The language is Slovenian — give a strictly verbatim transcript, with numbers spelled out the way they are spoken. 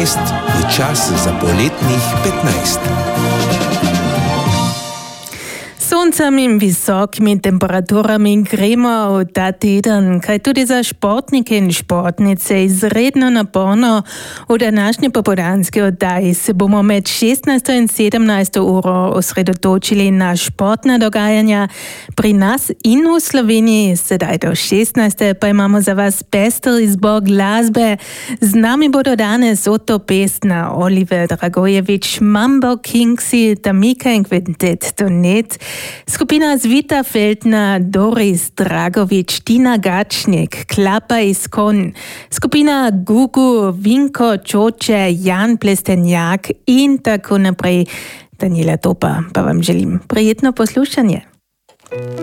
šestnajst je čas za poletnih petnajst. Soncami in visokimi temperaturami gremo v ta teden, kaj tudi za športnike in športnice izredno naporno. V današnji popoldanski oddaji se bomo med šestnajsto in sedemnajsto uro osredotočili na športna dogajanja pri nas in v Sloveniji. Sedaj do šestnajste pa imamo za vas pester izbor glasbe. Z nami bodo danes Otto Pestner, Oliver Dragojevič, Mambo Kingsi, Tamika in Quintet Donet, skupina Zvita Feldna, Doris Dragovič, Tina Gačnik, Klapa iz Kon, skupina Gugu, Vinko Čoče, Jan Plestenjak in tako naprej. Daniela Topa pa vam želim prijetno poslušanje.